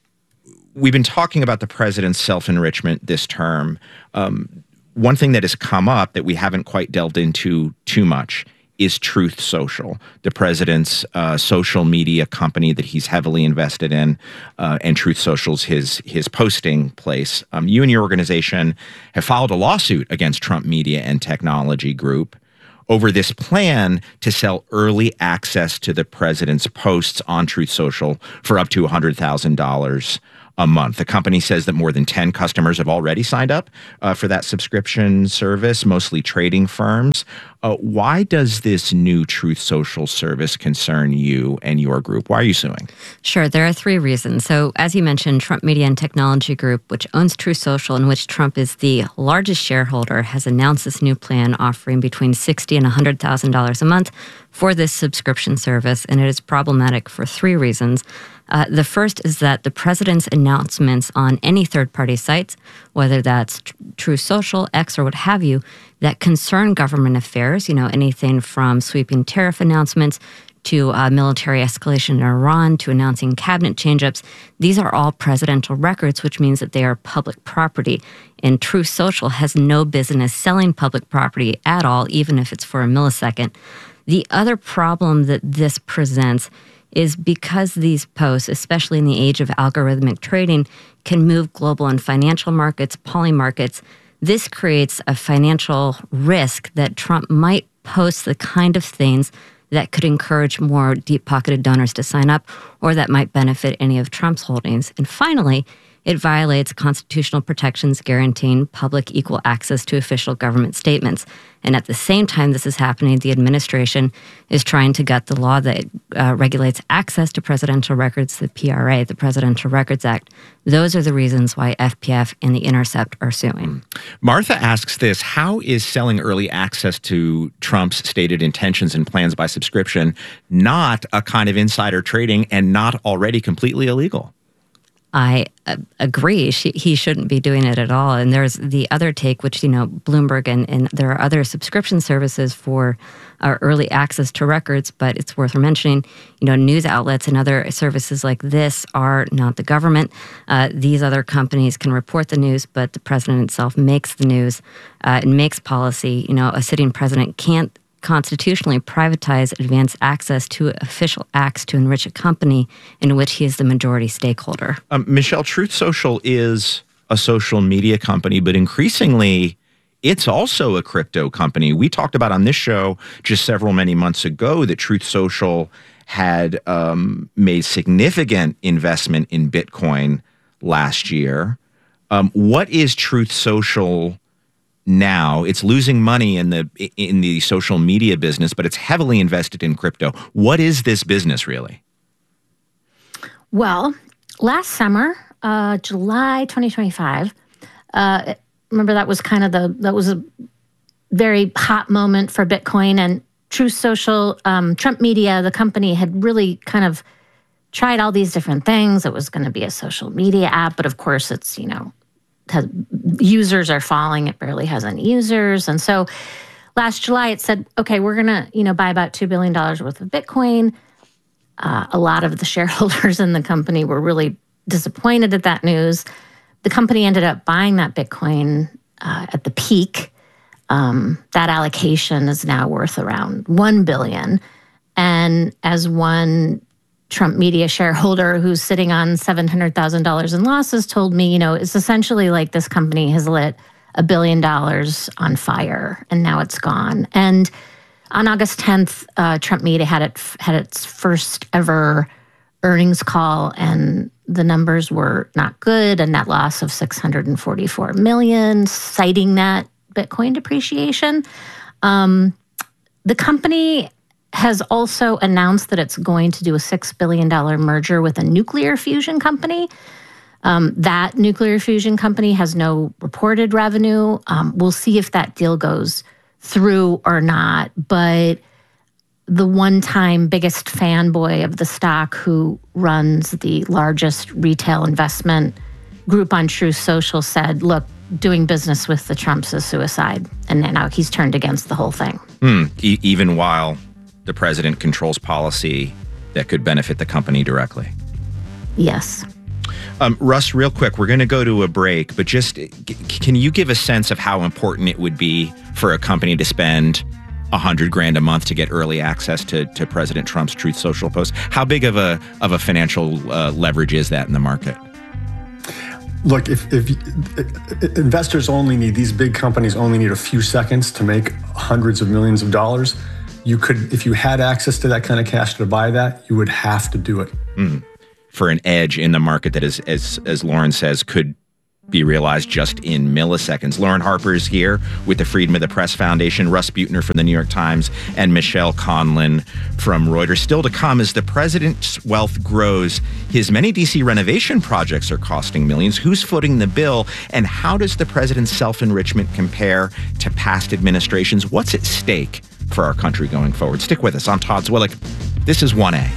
E: we've been talking about the president's self-enrichment this term. Um, one thing that has come up that we haven't quite delved into too much is Truth Social, the president's uh, social media company that he's heavily invested in, uh, and Truth Social's his his posting place. Um, you and your organization have filed a lawsuit against Trump Media and Technology Group over this plan to sell early access to the president's posts on Truth Social for up to one hundred thousand dollars a month. The company says that more than ten customers have already signed up uh, for that subscription service, mostly trading firms. Uh, why does this new Truth Social service concern you and your group? Why are you suing?
S: Sure. There are three reasons. So as you mentioned, Trump Media and Technology Group, which owns Truth Social, in which Trump is the largest shareholder, has announced this new plan offering between sixty thousand dollars and one hundred thousand dollars a month for this subscription service. And it is problematic for three reasons. Uh, the first is that the president's announcements on any third-party sites, whether that's tr- Truth Social, X, or what have you, that concern government affairs, you know, anything from sweeping tariff announcements to uh, military escalation in Iran to announcing cabinet change-ups, these are all presidential records, which means that they are public property. And Truth Social has no business selling public property at all, even if it's for a millisecond. The other problem that this presents is because these posts, especially in the age of algorithmic trading, can move global and financial markets, poly markets, this creates a financial risk that Trump might post the kind of things that could encourage more deep-pocketed donors to sign up, or that might benefit any of Trump's holdings. And finally, it violates constitutional protections guaranteeing public equal access to official government statements. And at the same time this is happening, the administration is trying to gut the law that uh, regulates access to presidential records, the P R A, the Presidential Records Act. Those are the reasons why F P F and The Intercept are suing.
E: Martha asks this: how is selling early access to Trump's stated intentions and plans by subscription not a kind of insider trading and not already completely illegal?
S: I uh, agree. She, he shouldn't be doing it at all. And there's the other take, which, you know, Bloomberg and, and there are other subscription services for uh, early access to records, but it's worth mentioning, you know, news outlets and other services like this are not the government. Uh, these other companies can report the news, but the president itself makes the news uh, and makes policy. You know, a sitting president can't constitutionally privatize advanced access to official acts to enrich a company in which he is the majority stakeholder.
E: Um, Michelle, Truth Social is a social media company, but increasingly it's also a crypto company. We talked about on this show just several many months ago that Truth Social had um, made significant investment in Bitcoin last year. Um, what is Truth Social now? It's losing money in the in the social media business, but it's heavily invested in crypto. What is this business really?
O: Well, last summer, uh, July twenty twenty-five, uh, remember that was kind of the that was a very hot moment for Bitcoin, and Truth Social, um, Trump Media, the company, had really kind of tried all these different things. It was going to be a social media app, but of course, it's you know. Has, users are falling. It barely has any users. And so last July it said, okay, we're going to, you know, buy about two billion dollars worth of Bitcoin. Uh, a lot of the shareholders in the company were really disappointed at that news. The company ended up buying that Bitcoin uh, at the peak. Um, that allocation is now worth around one billion dollars. And as one Trump Media shareholder who's sitting on seven hundred thousand dollars in losses told me, you know, it's essentially like this company has lit a billion dollars on fire and now it's gone. And on August tenth, uh, Trump Media had it had its first ever earnings call, and the numbers were not good, a net loss of six hundred forty-four million dollars, citing that Bitcoin depreciation. Um, the company has also announced that it's going to do a six billion dollars merger with a nuclear fusion company. Um, that nuclear fusion company has no reported revenue. Um, we'll see if that deal goes through or not, but the one-time biggest fanboy of the stock who runs the largest retail investment group on Truth Social said, look, doing business with the Trumps is suicide. And now he's turned against the whole thing.
E: Hmm. E- even while the president controls policy that could benefit the company directly.
O: Yes.
E: Um, Russ, real quick, we're going to go to a break, but just g- can you give a sense of how important it would be for a company to spend a hundred grand a month to get early access to, to President Trump's Truth Social posts? How big of a of a financial uh, leverage is that in the market?
N: Look, if, if investors only need, these big companies only need a few seconds to make hundreds of millions of dollars, you could, if you had access to that kind of cash to buy that, you would have to do it.
E: Mm. For an edge in the market that is, as as Lauren says, could be realized just in milliseconds. Lauren Harper is here with the Freedom of the Press Foundation, Russ Buettner from the New York Times, and Michelle Conlin from Reuters. Still to come, as the president's wealth grows, his many D C renovation projects are costing millions. Who's footing the bill? And how does the president's self-enrichment compare to past administrations? What's at stake for our country going forward? Stick with us. I'm Todd Zwillich. This is one A.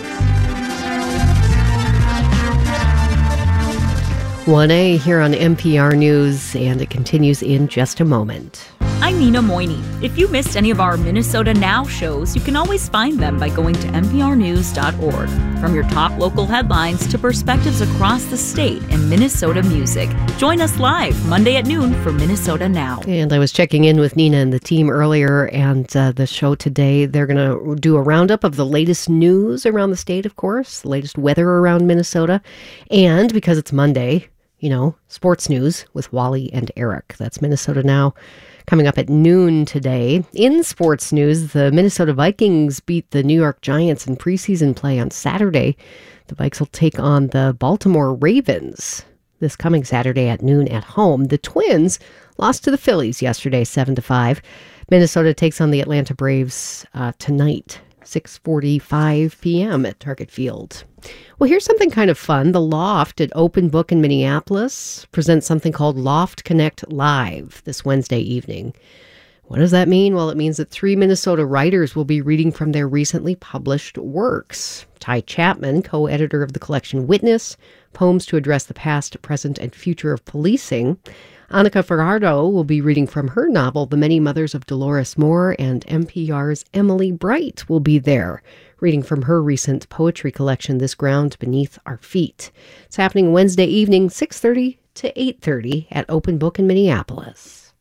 D: one A here on N P R News, and it continues in just a moment.
T: I'm Nina Moini. If you missed any of our Minnesota Now shows, you can always find them by going to N P R news dot org. From your top local headlines to perspectives across the state and Minnesota music. Join us live Monday at noon for Minnesota Now.
D: And I was checking in with Nina and the team earlier, and uh, the show today, they're going to do a roundup of the latest news around the state, of course, the latest weather around Minnesota, and because it's Monday, you know, sports news with Wally and Eric. That's Minnesota Now. Coming up at noon today. In sports news, the Minnesota Vikings beat the New York Giants in preseason play on Saturday. The Vikes will take on the Baltimore Ravens this coming Saturday at noon at home. The Twins lost to the Phillies yesterday, seven to five. Minnesota takes on the Atlanta Braves uh, tonight, six forty-five p.m. at Target Field. Well, here's something kind of fun. The Loft at Open Book in Minneapolis presents something called Loft Connect Live this Wednesday evening. What does that mean? Well, it means that three Minnesota writers will be reading from their recently published works. Ty Chapman, co-editor of the collection Witness, Poems to Address the Past, Present, and Future of Policing. Annika Fajardo will be reading from her novel, The Many Mothers of Dolores Moore, and N P R's Emily Bright will be there, reading from her recent poetry collection, This Ground Beneath Our Feet. It's happening Wednesday evening, six thirty to eight thirty at Open Book in Minneapolis.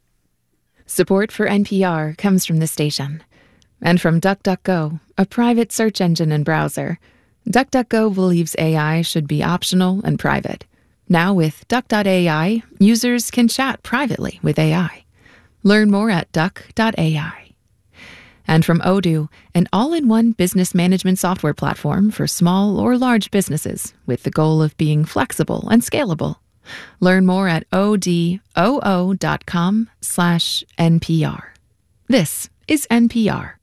A: Support for N P R comes from the station and from DuckDuckGo, a private search engine and browser. DuckDuckGo believes A I should be optional and private. Now with Duck dot A I, users can chat privately with A I. Learn more at Duck dot A I. And from Odoo, an all-in-one business management software platform for small or large businesses with the goal of being flexible and scalable. Learn more at odoo dot com slash N P R. This is N P R.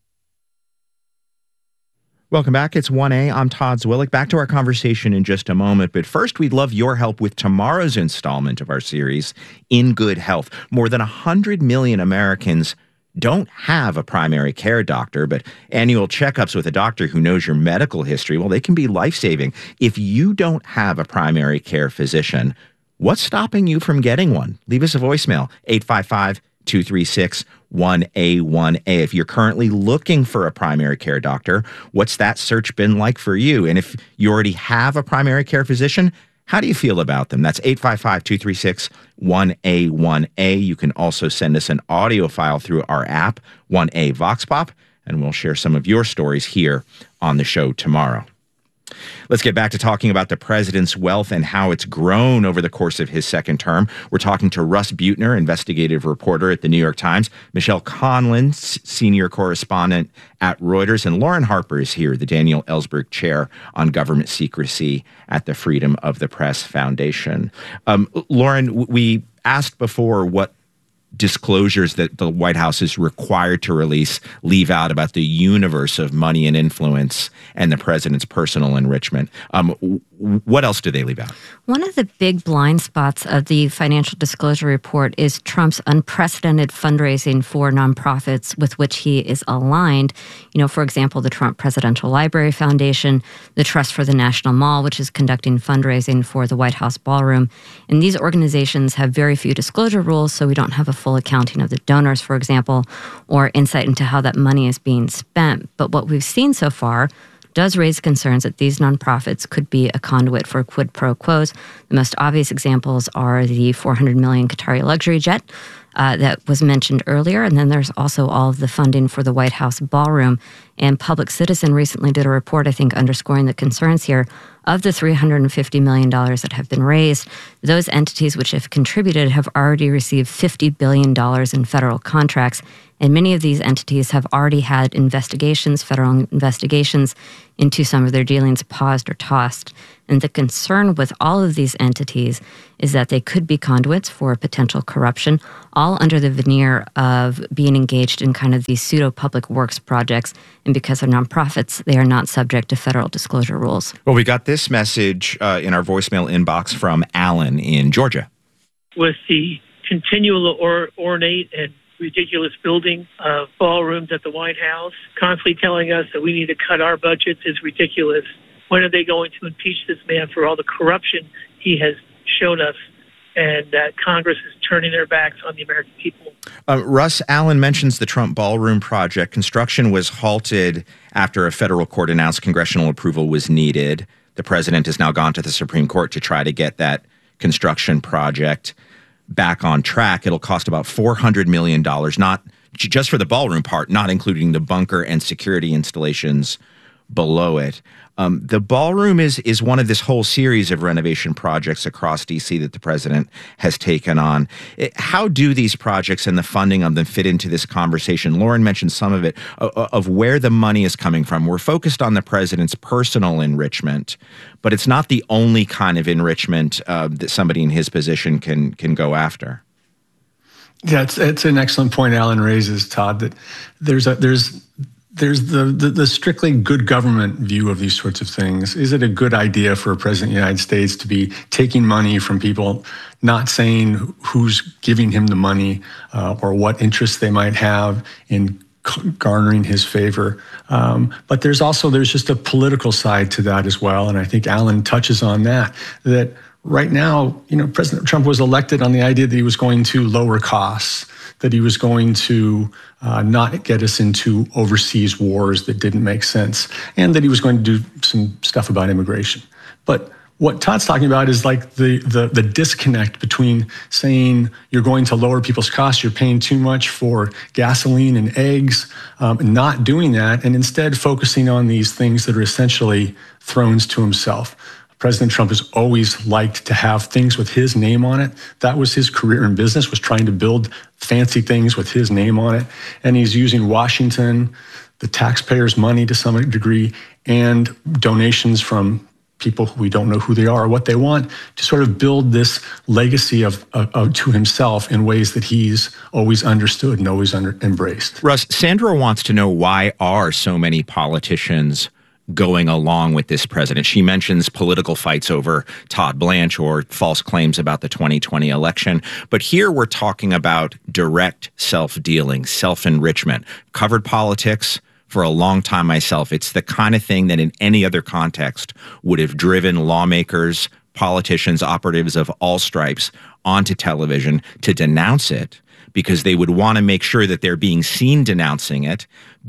E: Welcome back. It's one A. I'm Todd Zwillich. Back to our conversation in just a moment. But first, we'd love your help with tomorrow's installment of our series, In Good Health. More than one hundred million Americans don't have a primary care doctor, but annual checkups with a doctor who knows your medical history, well, they can be life-saving. If you don't have a primary care physician, what's stopping you from getting one? Leave us a voicemail, eight five five, two three six, one A one A. If you're currently looking for a primary care doctor, what's that search been like for you? And if you already have a primary care physician, how do you feel about them? That's eight five five, two three six, one A one A. You can also send us an audio file through our app, one A Vox Pop, and we'll share some of your stories here on the show tomorrow. Let's get back to talking about the president's wealth and how it's grown over the course of his second term. We're talking to Russ Buettner, investigative reporter at the New York Times, Michelle Conlin, senior correspondent at Reuters, and Lauren Harper is here, the Daniel Ellsberg Chair on Government Secrecy at the Freedom of the Press Foundation. Um, Lauren, we asked before what disclosures that the White House is required to release leave out about the universe of money and influence and the president's personal enrichment. Um, what else do they leave out?
S: One of the big blind spots of the financial disclosure report is Trump's unprecedented fundraising for nonprofits with which he is aligned. You know, for example, the Trump Presidential Library Foundation, the Trust for the National Mall, which is conducting fundraising for the White House Ballroom. And these organizations have very few disclosure rules, so we don't have a full accounting of the donors, for example, or insight into how that money is being spent. But what we've seen so far does raise concerns that these nonprofits could be a conduit for quid pro quos. The most obvious examples are the four hundred million dollars Qatari luxury jet uh, that was mentioned earlier, and then there's also all of the funding for the White House Ballroom. And Public Citizen recently did a report, I think, underscoring the concerns here. Of the three hundred fifty million dollars that have been raised, those entities which have contributed have already received fifty billion dollars in federal contracts. And many of these entities have already had investigations, federal investigations, into some of their dealings paused or tossed. And the concern with all of these entities is that they could be conduits for potential corruption, all under the veneer of being engaged in kind of these pseudo-public works projects. And because they're nonprofits, they are not subject to federal disclosure rules.
E: Well, we got this message uh, in our voicemail inbox from Alan in Georgia.
U: With the continual or, ornate and ridiculous building of ballrooms at the White House, constantly telling us that we need to cut our budgets is ridiculous. When are they going to impeach this man for all the corruption he has shown us, and that Congress is turning their backs on the American people?
E: Uh, Russ, Allen mentions the Trump Ballroom project. Construction was halted after a federal court announced congressional approval was needed. The president has now gone to the Supreme Court to try to get that construction project back on track. It'll cost about four hundred million dollars, not just for the ballroom part, not including the bunker and security installations below it. Um, the ballroom is is one of this whole series of renovation projects across D C that the president has taken on. It, how do these projects and the funding of them fit into this conversation? Lauren mentioned some of it, uh, of where the money is coming from. We're focused on the president's personal enrichment, but it's not the only kind of enrichment uh, that somebody in his position can can go after.
N: Yeah, it's it's an excellent point Alan raises, Todd, that there's a there's There's the, the, the strictly good government view of these sorts of things. Is it a good idea for a president of the United States to be taking money from people, not saying who's giving him the money uh, or what interests they might have in garnering his favor? Um, but there's also, there's just a political side to that as well. And I think Alan touches on that, that right now, you know, President Trump was elected on the idea that he was going to lower costs, that he was going to uh, not get us into overseas wars that didn't make sense, and that he was going to do some stuff about immigration. But what Todd's talking about is like the, the, the disconnect between saying you're going to lower people's costs, you're paying too much for gasoline and eggs, um, and not doing that, and instead focusing on these things that are essentially thrones to himself. President Trump has always liked to have things with his name on it. That was his career in business, was trying to build fancy things with his name on it. And he's using Washington, the taxpayers' money to some degree, and donations from people who we don't know who they are or what they want to sort of build this legacy of, of, of to himself in ways that he's always understood and always under, embraced.
E: Russ, Sandra wants to know, why are so many politicians going along with this president? She mentions political fights over Todd Blanche or false claims about the twenty twenty election. But here we're talking about direct self-dealing, self-enrichment. Covered politics for a long time myself. It's the kind of thing that in any other context would have driven lawmakers, politicians, operatives of all stripes onto television to denounce it, because they would want to make sure that they're being seen denouncing it,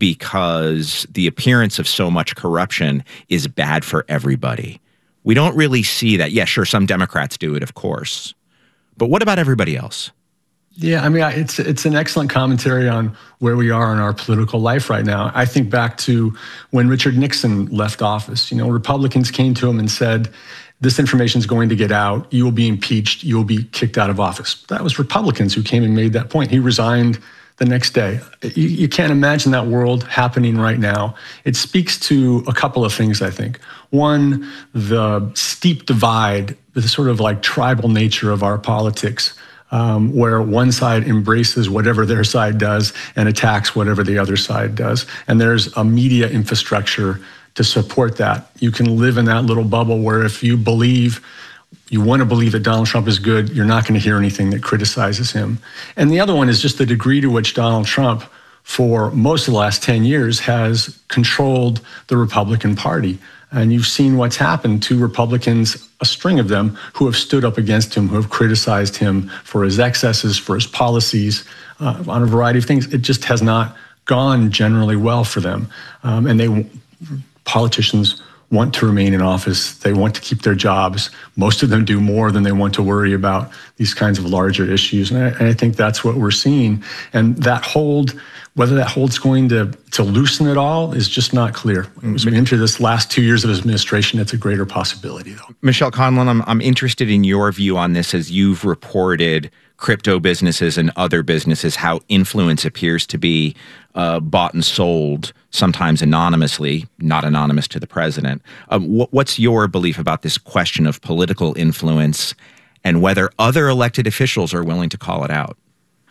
E: because the appearance of so much corruption is bad for everybody. We don't really see that. Yeah, sure, some Democrats do it, of course. But what about everybody else?
N: Yeah, I mean, it's it's an excellent commentary on where we are in our political life right now. I think back to when Richard Nixon left office. You know, Republicans came to him and said, this information is going to get out. You will be impeached. You will be kicked out of office. That was Republicans who came and made that point. He resigned the next day. You, you can't imagine that world happening right now. It speaks to a couple of things, I think. One, the steep divide, the sort of like tribal nature of our politics, um, where one side embraces whatever their side does and attacks whatever the other side does. And there's a media infrastructure to support that. You can live in that little bubble where if you believe, you want to believe that Donald Trump is good, you're not going to hear anything that criticizes him. And the other one is just the degree to which Donald Trump, for most of the last ten years, has controlled the Republican Party. And you've seen what's happened to Republicans, a string of them, who have stood up against him, who have criticized him for his excesses, for his policies, uh, on a variety of things. It just has not gone generally well for them. Um, and they politicians want to remain in office. They want to keep their jobs. Most of them do more than they want to worry about these kinds of larger issues. And I, and I think that's what we're seeing. And that hold, whether that hold's going to, to loosen it all is just not clear. As we enter this last two years of his administration, it's a greater possibility, though.
E: Michelle Conlon, I'm, I'm interested in your view on this as you've reported crypto businesses and other businesses, how influence appears to be uh, bought and sold, sometimes anonymously, not anonymous to the president. Um, wh- what's your belief about this question of political influence and whether other elected officials are willing to call it out?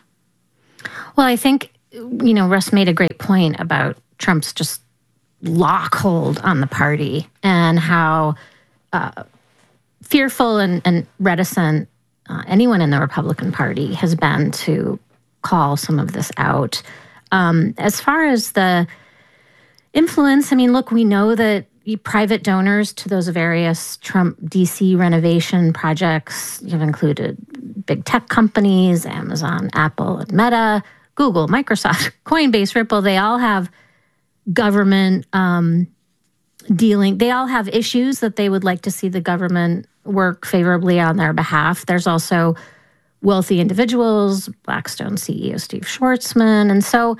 O: Well, I think, you know, Russ made a great point about Trump's just lock hold on the party and how uh, fearful and, and reticent Uh, anyone in the Republican Party has been to call some of this out. Um, as far as the influence, I mean, look, we know that private donors to those various Trump D C renovation projects have included big tech companies, Amazon, Apple, and Meta, Google, Microsoft, Coinbase, Ripple. They all have government um, dealing. They all have issues that they would like to see the government work favorably on their behalf. There's also wealthy individuals, Blackstone C E O Steve Schwarzman. And so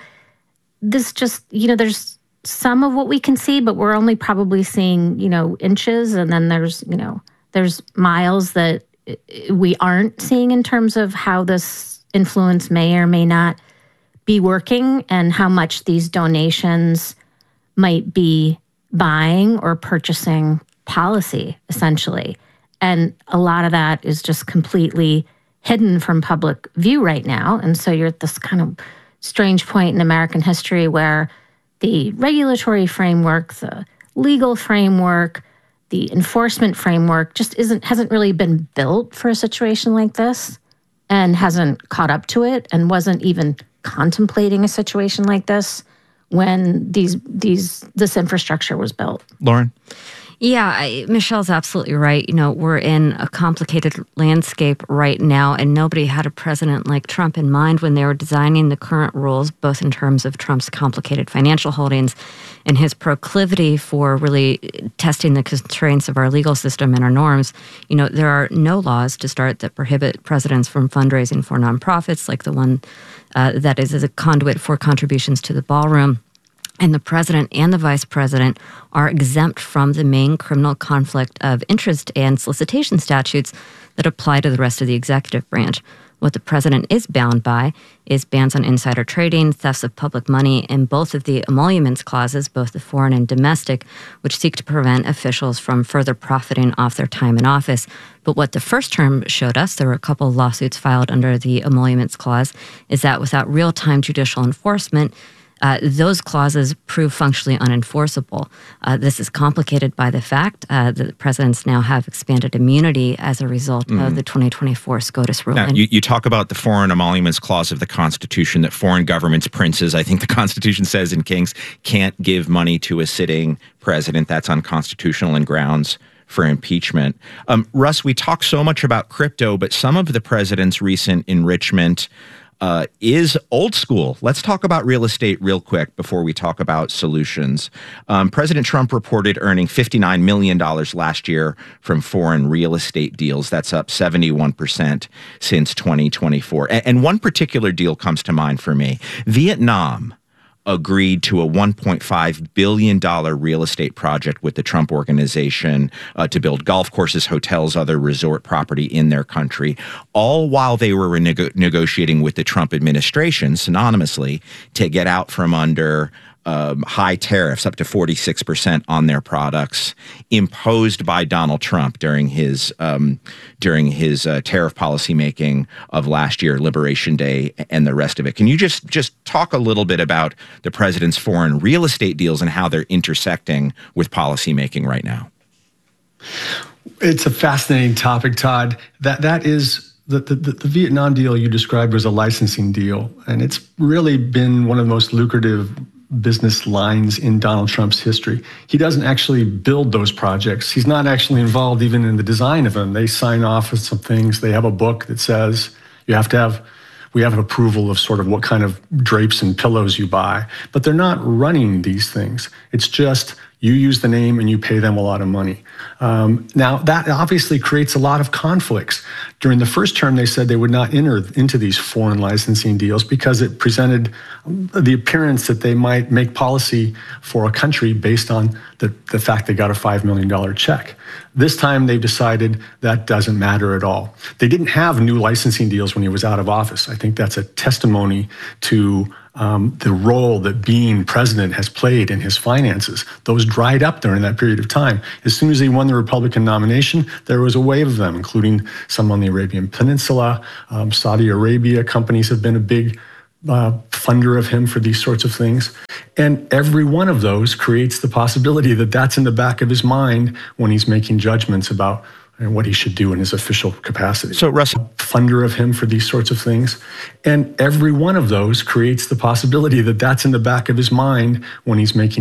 O: this just, you know, there's some of what we can see, but we're only probably seeing, you know, inches. And then there's, you know, there's miles that we aren't seeing in terms of how this influence may or may not be working and how much these donations might be buying or purchasing policy, essentially. And a lot of that is just completely hidden from public view right now. And so you're at this kind of strange point in American history where the regulatory framework, the legal framework, the enforcement framework just isn't hasn't really been built for a situation like this and hasn't caught up to it and wasn't even contemplating a situation like this when these these this infrastructure was built.
E: Lauren?
S: Yeah, I, Michelle's absolutely right. You know, we're in a complicated landscape right now, and nobody had a president like Trump in mind when they were designing the current rules, both in terms of Trump's complicated financial holdings and his proclivity for really testing the constraints of our legal system and our norms. You know, there are no laws to start that prohibit presidents from fundraising for nonprofits, like the one uh, that is as a conduit for contributions to the ballroom. And the president and the vice president are exempt from the main criminal conflict of interest and solicitation statutes that apply to the rest of the executive branch. What the president is bound by is bans on insider trading, thefts of public money, and both of the emoluments clauses, both the foreign and domestic, which seek to prevent officials from further profiting off their time in office. But what the first term showed us, there were a couple of lawsuits filed under the emoluments clause, is that without real-time judicial enforcement, Uh, those clauses prove functionally unenforceable. Uh, this is complicated by the fact uh, that the presidents now have expanded immunity as a result mm. of the twenty twenty-four SCOTUS ruling.
E: Now, you, you talk about the Foreign Emoluments Clause of the Constitution, that foreign governments, princes, I think the Constitution says in Kings, can't give money to a sitting president. That's unconstitutional and grounds for impeachment. Um, Russ, we talk so much about crypto, but some of the president's recent enrichment Uh, is old school. Let's talk about real estate real quick before we talk about solutions. Um, President Trump reported earning fifty-nine million dollars last year from foreign real estate deals. That's up seventy-one percent since twenty twenty-four. And, and one particular deal comes to mind for me. Vietnam agreed to a one point five billion dollars real estate project with the Trump Organization uh, to build golf courses, hotels, other resort property in their country, all while they were nego- negotiating with the Trump administration synonymously to get out from under um, high tariffs, up to forty-six percent on their products, imposed by Donald Trump during his um, during his uh, tariff policy making of last year, Liberation Day, and the rest of it. Can you just just talk a little bit about the president's foreign real estate deals and how they're intersecting with policy making right now?
N: It's a fascinating topic, Todd. That that is. The, the, the Vietnam deal you described was a licensing deal, and it's really been one of the most lucrative business lines in Donald Trump's history. He doesn't actually build those projects. He's not actually involved even in the design of them. They sign off with some things. They have a book that says you have to have, we have an approval of sort of what kind of drapes and pillows you buy, but they're not running these things. It's just you use the name and you pay them a lot of money. Um, now, that obviously creates a lot of conflicts. During the first term, they said they would not enter into these foreign licensing deals because it presented the appearance that they might make policy for a country based on the, the fact they got a five million dollars check. This time, they've decided that doesn't matter at all. They didn't have new licensing deals when he was out of office. I think that's a testimony to Um, the role that being president has played in his finances. Those dried up during that period of time. As soon as he won the Republican nomination, there was a wave of them, including some on the Arabian Peninsula. Um, Saudi Arabia companies have been a big uh, funder of him for these sorts of things. And every one of those creates the possibility that that's in the back of his mind when he's making judgments about and what he should do in his official capacity.
E: So, Russell,
N: funder of him for these sorts of things. And every one of those creates the possibility that that's in the back of his mind when he's making